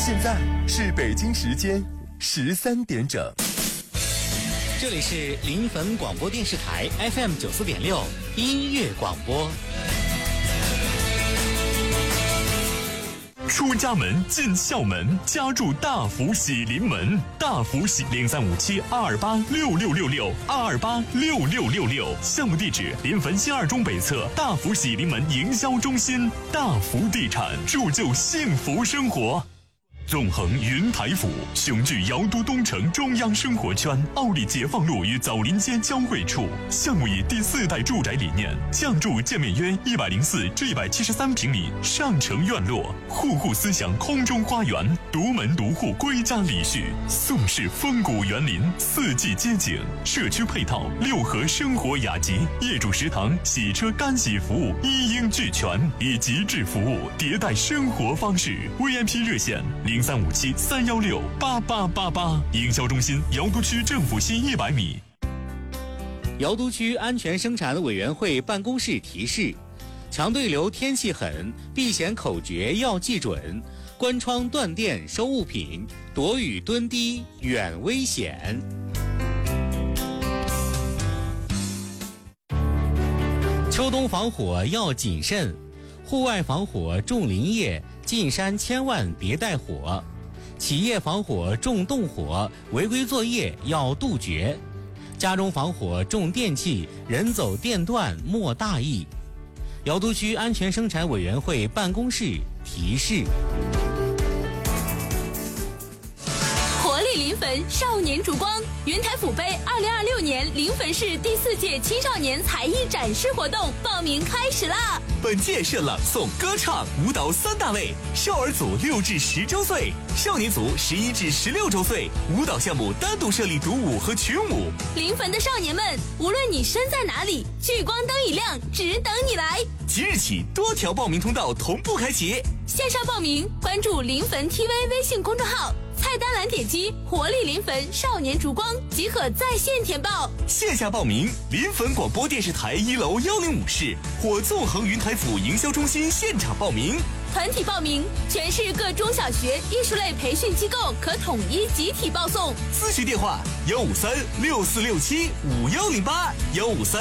现在是北京时间13点整。 这里是临汾广播电视台 FM 94.6音乐广播。 出家门进校门，家住大福喜临门，大福喜0357286666，2286666。项目地址：临汾新2中北侧大福喜临门营销中心。大福地产，铸就幸福生活。纵横云台府，雄踞瑶都东城中央生活圈，奥利解放路与枣林街交汇处。项目以第4代住宅理念，降筑建面约104至173平米上城院落，户户思想空中花园，独门独户归家礼序，宋式风骨园林，四季街景，社区配套6合生活雅集，业主食堂、洗车干洗服务一应俱全，以极致服务迭代生活方式。VIP 热线035731688888，营销中心瑶都区政府西100米。 瑶都区安全生产委员会办公室提示：强对流天气狠，避险口诀要记准，关窗断电收物品，躲雨蹲低远危险。秋冬防火要谨慎，户外防火重林业，进山千万别带火。企业防火重动火，违规作业要杜绝。家中防火重电器，人走电断莫大意。瑶都区安全生产委员会办公室提示。 活力临汾少年烛光云台府杯2026年临汾市第4届青少年才艺展示活动报名开始啦！ 本届设朗诵、歌唱、舞蹈3大类，少儿组6至10周岁，少年组11至16周岁，舞蹈项目单独设立独舞和群舞。 临汾的少年们，无论你身在哪里，聚光灯一亮，只等你来。 即日起，多条报名通道同步开启。 线上报名，关注临汾 TV 微信公众号，菜单栏点击活力临汾少年烛光即可在线填报。 线下报名，临汾广播电视台1楼105室或纵横云台府营销中心现场报名。 团体报名，全市各中小学艺术类培训机构可统一集体报送。 咨询电话：15364675108，153。